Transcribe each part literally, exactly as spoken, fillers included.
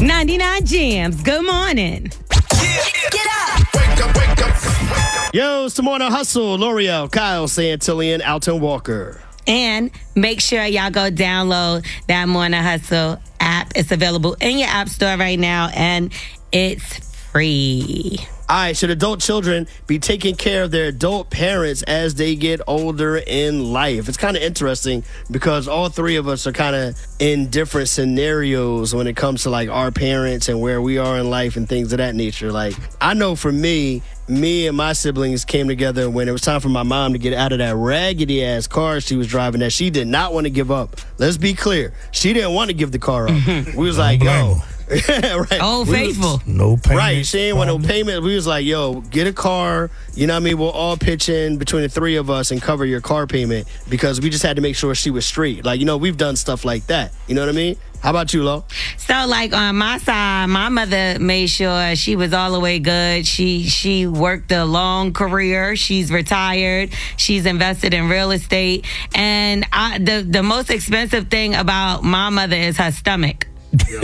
ninety-nine Jams. Good morning. Get up. Wake up, wake up. Yo, it's the Morning Hustle. L'Oreal, Kyle, Santillian, Alton Walker. And make sure y'all go download that Morning Hustle app. It's available in your app store right now, and it's free. All right, should adult children be taking care of their adult parents as they get older in life? It's kind of interesting because all three of us are kind of in different scenarios when it comes to like our parents and where we are in life and things of that nature. Like, I know for me, me and my siblings came together when it was time for my mom to get out of that raggedy ass car she was driving that she did not want to give up. Let's be clear. She didn't want to give the car up. We was like, yo. right. Oh, we faithful. Was, no payment. Right. She ain't want no payment. We was like, yo, get a car. You know what I mean? We'll all pitch in between the three of us and cover your car payment because we just had to make sure she was straight. Like, you know, we've done stuff like that. You know what I mean? How about you, Lo? So, like, on my side, my mother made sure she was all the way good. She she worked a long career. She's retired. She's invested in real estate. And I, the, the most expensive thing about my mother is her stomach. So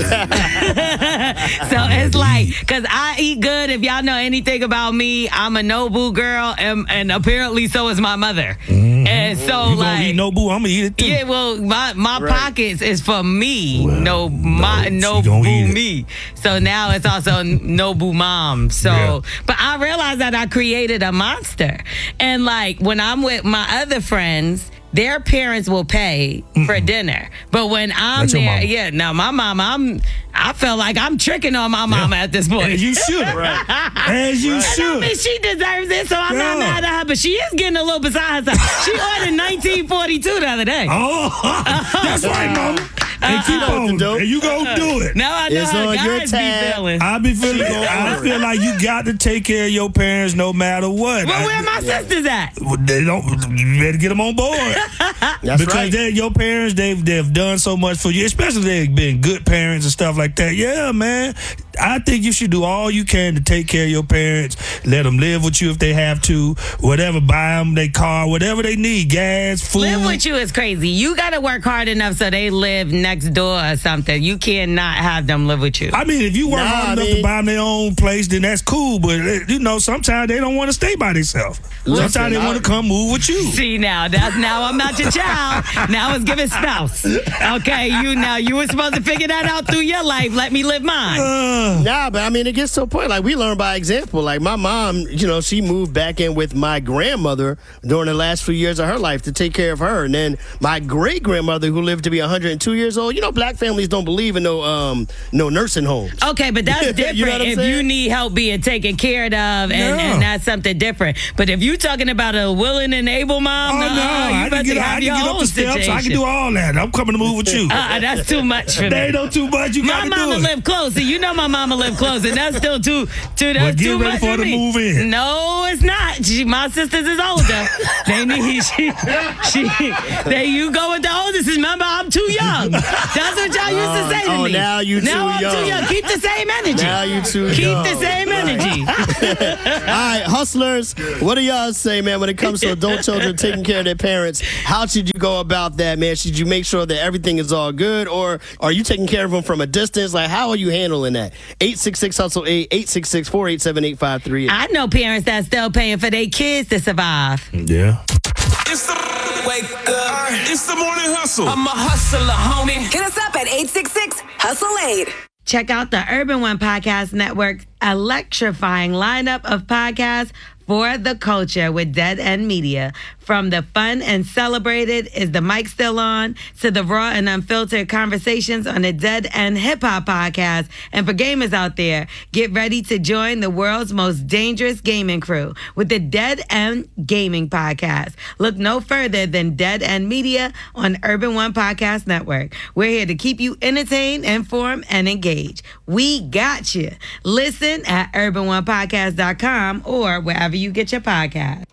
it's like, because I eat good. If y'all know anything about me, I'm a Nobu girl, and, and apparently so is my mother. Mm-hmm. And so, you like, gonna eat Nobu, I'm gonna eat it too. Yeah, well, my, my right. pockets is for me. Well, no, my no, she gonna eat Nobu it. me. So now it's also Nobu mom. So, Yeah. but I realized that I created a monster. And like when I'm with my other friends, their parents will pay for dinner. But when I'm Not your there, mama. yeah, no, my mama, I'm, I feel like I'm tricking on my mama at this point. As you should. Right. As you And I should. mean, she deserves it, so I'm not Yeah. mad at her. But she is getting a little beside herself. She ordered nineteen forty-two the other day. Oh, that's right, mama. And keep Uh-uh. on. Dope. And you gonna do it. Now I know It's how on your guys be tab. feeling. I be feeling. I feel like you got to take care of your parents no matter what. Well, I- where my sisters at? Well, they don't. You better get them on board. That's because right. they're your parents. They've they've done so much for you, especially they've been good parents and stuff like that. Yeah, man. I think you should do all you can to take care of your parents. Let them live with you if they have to. Whatever, buy them their car, whatever they need, gas, food. Live with you is crazy. You got to work hard enough so they live next door or something. You cannot have them live with you. I mean, if you work Nah, hard I enough mean- to buy them their own place, then that's cool. But uh, you know, sometimes they don't want to stay by themselves. Listen, Sometimes they I- want to come move with you. See now, that's now I'm not your child. Now it's giving spouse. Okay, you now you were supposed to figure that out through your life. Let me live mine. Uh, Nah, but I mean, it gets to a point, like, we learn by example. Like, my mom, you know, she moved back in with my grandmother during the last few years of her life to take care of her. And then my great-grandmother, who lived to be one hundred two years old, you know, black families don't believe in no um no nursing homes. Okay, but that's different. You know what I'm if saying? you need help being taken care of, and, Yeah. and that's something different. But if you talking about a willing and able mom, oh no, nah, you I better can get, have I can your get up own the steps. situation. I can do all that. I'm coming to move with you. Uh, that's too much for They me. ain't no too much. You My got to mama do it. lived close, and you know my mama lived close, and that's still too, too, that's get too ready much for her to me. move in. No, it's not. She, my sisters is older. They need, she, she, they, you go with the oldest. Remember, I'm too young. That's what y'all used to say to Oh, me. now you Now too I'm young. too young. Keep the same energy. Now you too Keep young. the same Right. energy. All right, hustlers, what do y'all say, man, when it comes to adult children taking care of their parents? How should you go about that, man? Should you make sure that everything is all good, or are you taking care of them from a distance? Like, how are you handling that? eight six six hustle eight, eight six six, four eight seven, eight five three eight. I know parents that's still paying for their kids to survive. Yeah. It's the wake up. It's the morning hustle. I'm a hustler, homie. Hit us up at eight six six, hustle eight. Check out the Urban One Podcast Network's electrifying lineup of podcasts for the culture with Dead End Media. From the fun and celebrated Is the Mic Still On to the raw and unfiltered conversations on the Dead End Hip Hop Podcast. And for gamers out there, get ready to join the world's most dangerous gaming crew with the Dead End Gaming Podcast. Look no further than Dead End Media on Urban One Podcast Network. We're here to keep you entertained, informed, and engaged. We got you. Listen at urban one podcast dot com or wherever you get your podcast.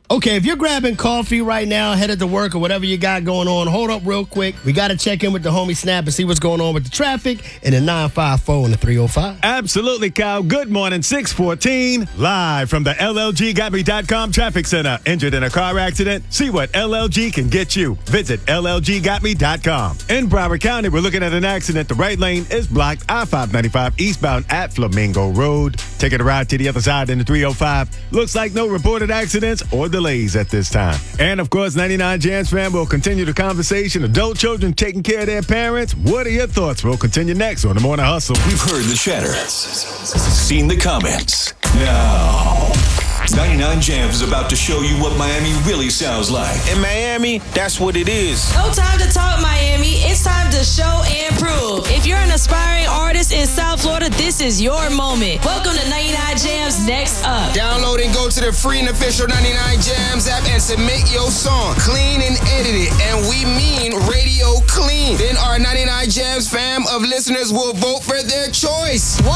Okay, if you're grabbing coffee right now, headed to work or whatever you got going on, hold up real quick. We got to check in with the homie Snap and see what's going on with the traffic in the nine five four and the three oh five. Absolutely, Kyle. Good morning, six fourteen. Live from the L L G got me dot com Traffic Center. Injured in a car accident? See what L L G can get you. Visit L L G got me dot com. In Broward County, we're looking at an accident. The right lane is blocked. I five ninety-five eastbound at Flamingo Road. Taking a ride to the other side in the three oh five. Looks like no reported accidents or delays at this time. And of course, ninety-nine Jams fan will continue the conversation. Adult children taking care of their parents. What are your thoughts? We'll continue next on The Morning Hustle. We've heard the chatter, seen the comments. Now, ninety-nine Jams is about to show you what Miami really sounds like. In Miami, that's what it is. No time to talk, Miami. It's time to show and prove. If you're an aspiring artist in South Florida, this is your moment. Welcome to ninety-nine Jams Next Up. Download and go to the free and official ninety-nine Jams app and submit your song. Clean and edited, and we mean radio clean. Then our ninety-nine Jams fam of listeners will vote for their choice. One